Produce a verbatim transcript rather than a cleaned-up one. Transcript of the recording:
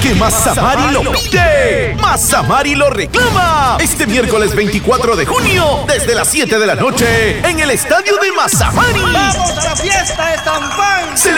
porque Mazamari lo pide. Mazamari lo reclama. Este miércoles veinticuatro de junio, desde las siete de la noche, en el estadio de Mazamari. ¡Vamos a la fiesta de San Juan!